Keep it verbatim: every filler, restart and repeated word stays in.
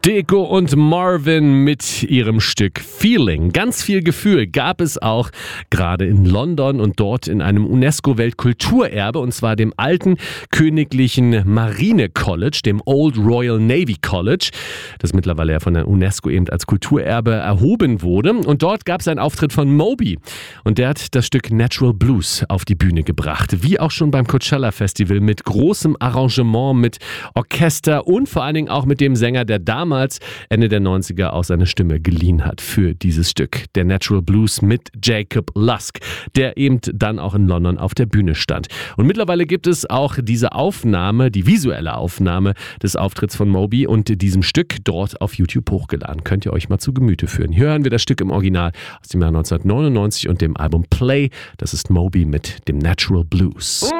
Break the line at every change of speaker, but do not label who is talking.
Deco und Marvin mit ihrem Stück Feeling. Ganz viel Gefühl gab es auch gerade in London und dort in einem UNESCO-Weltkulturerbe, und zwar dem alten königlichen Marine College, dem Old Royal Navy College, das mittlerweile ja von der UNESCO eben als Kulturerbe erhoben wurde. Und dort gab es einen Auftritt von Moby und der hat das Stück Natural Blues auf die Bühne gebracht. Wie auch schon beim Coachella Festival mit großem Arrangement, mit Orchester und vor allen Dingen auch mit dem Sänger, der damals Ende der neunziger auch seine Stimme geliehen hat für dieses Stück. Der Natural Blues mit Jacob Lusk, der eben dann auch in London auf der Bühne stand. Und mittlerweile gibt es auch diese Aufnahme, die visuelle Aufnahme des Auftritts von Moby und diesem Stück dort auf YouTube hochgeladen. Könnt ihr euch mal zu Gemüte führen. Hier hören wir das Stück im Original aus dem Jahr neunzehnhundertneunundneunzig und dem Album Play. Das ist Moby mit dem Natural Blues.